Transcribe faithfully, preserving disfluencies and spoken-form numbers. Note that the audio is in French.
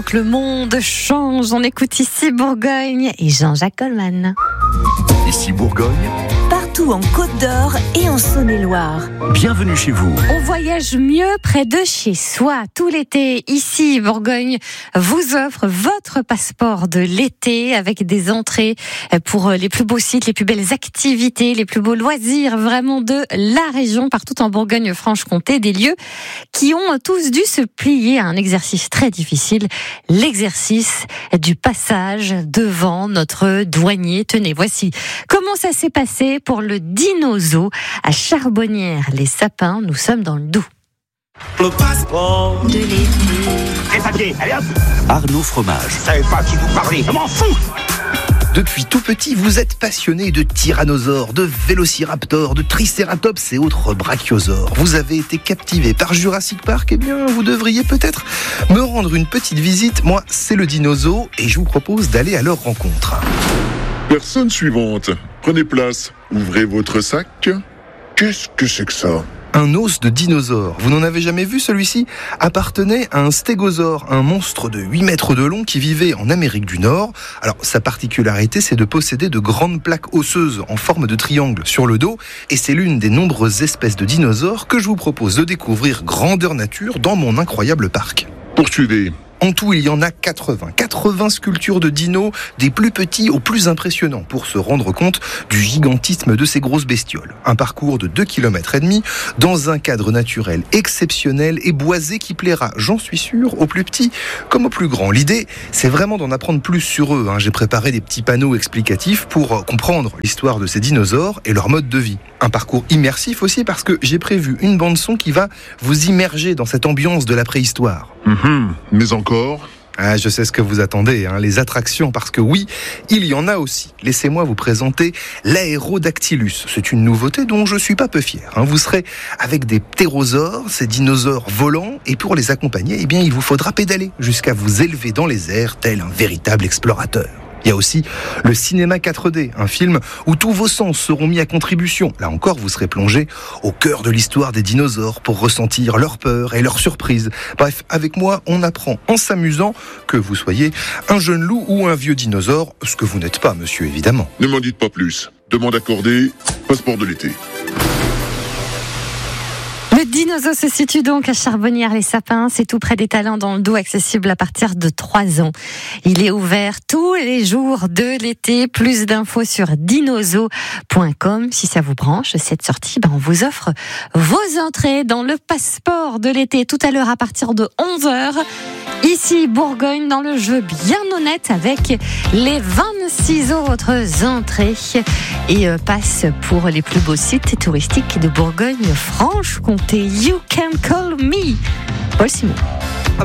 Le monde change, on écoute Ici Bourgogne et Jean-Jacques Goldman. Ici Bourgogne, partout en Côte d'Or et en Saône-et-Loire. Bienvenue chez vous. On voyage mieux près de chez soi. Tout l'été, Ici Bourgogne vous offre votre passeport de l'été avec des entrées pour les plus beaux sites, les plus belles activités, les plus beaux loisirs vraiment de la région, partout en Bourgogne-Franche-Comté, des lieux qui ont tous dû se plier à un exercice très difficile, l'exercice du passage devant notre douanier. Tenez, voici comment ça s'est passé pour le Dino-Zoo à Charbonnières-les-Sapins. Nous sommes dans le Doubs. Le passeport de l'été. Les papiers, allez hop. Arnaud Fromage. Je savais pas à qui vous parlez, je m'en fous. Depuis tout petit, vous êtes passionné de tyrannosaures, de vélociraptors, de tricératops et autres brachiosaures. Vous avez été captivé par Jurassic Park, eh bien, vous devriez peut-être me rendre une petite visite. Moi, c'est le Dino-Zoo et je vous propose d'aller à leur rencontre. Personne suivante. Prenez place. Ouvrez votre sac. Qu'est-ce que c'est que ça ? Un os de dinosaure. Vous n'en avez jamais vu celui-ci ? Appartenait à un stégosaure, un monstre de huit mètres de long qui vivait en Amérique du Nord. Alors, sa particularité, c'est de posséder de grandes plaques osseuses en forme de triangle sur le dos. Et c'est l'une des nombreuses espèces de dinosaures que je vous propose de découvrir grandeur nature dans mon incroyable parc. Poursuivez. En tout, il y en a quatre-vingts. quatre-vingts sculptures de dinos, des plus petits aux plus impressionnants, pour se rendre compte du gigantisme de ces grosses bestioles. Un parcours de deux kilomètres et demi, dans un cadre naturel exceptionnel et boisé qui plaira, j'en suis sûr, aux plus petits comme aux plus grands. L'idée, c'est vraiment d'en apprendre plus sur eux. J'ai préparé des petits panneaux explicatifs pour comprendre l'histoire de ces dinosaures et leur mode de vie. Un parcours immersif aussi parce que j'ai prévu une bande-son qui va vous immerger dans cette ambiance de la préhistoire. Mmh, mais encore ? Ah, je sais ce que vous attendez, hein, les attractions, parce que oui, il y en a aussi. Laissez-moi vous présenter l'Aerodactylus. C'est une nouveauté dont je suis pas peu fier. Hein. Vous serez avec des ptérosaures, ces dinosaures volants, et pour les accompagner, eh bien, il vous faudra pédaler jusqu'à vous élever dans les airs, tel un véritable explorateur. Il y a aussi le cinéma quatre D, un film où tous vos sens seront mis à contribution. Là encore, vous serez plongé au cœur de l'histoire des dinosaures pour ressentir leur peur et leur surprise. Bref, avec moi, on apprend en s'amusant que vous soyez un jeune loup ou un vieux dinosaure, ce que vous n'êtes pas, monsieur, évidemment. Ne m'en dites pas plus. Demande accordée, passeport de l'été. Le Dino-Zoo se situe donc à Charbonnières-les-Sapins, c'est tout près des Talents dans le Doubs, accessible à partir de trois ans. Il est ouvert tous les jours de l'été. Plus d'infos sur dinozo point com. Si ça vous branche, cette sortie, ben on vous offre vos entrées dans le passeport de l'été tout à l'heure à partir de onze heures. Ici, Bourgogne, dans le jeu bien honnête avec les vingt-six autres entrées et euh, passe pour les plus beaux sites touristiques de Bourgogne-Franche-Comté. You can call me. Paul Simon.